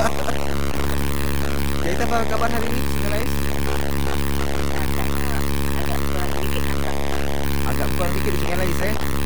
Jadi apa kabar hari ini, Singalais? Agak kurang dikit agak. Agak kurang dikit Singalais, eh.